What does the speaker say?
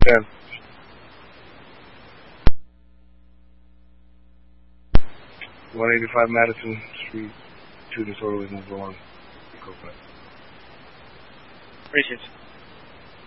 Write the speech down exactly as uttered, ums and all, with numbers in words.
ten. one eighty-five Madison Street, two disorderly move on. Appreciate it.